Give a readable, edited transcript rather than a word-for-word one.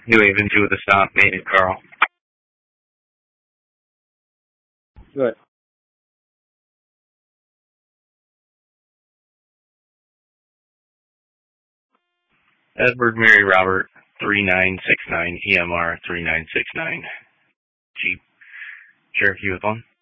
New Haven 2 with a stop, made it, Carl. Good. Edward Mary Robert 3969, EMR 3969. Jeep Cherokee with one.